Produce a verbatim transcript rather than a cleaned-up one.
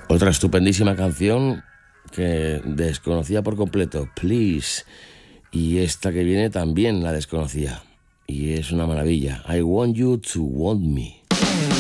Otra estupendísima canción que desconocía por completo, Please. Y esta que viene también la desconocía. Y es una maravilla. I want you to want me.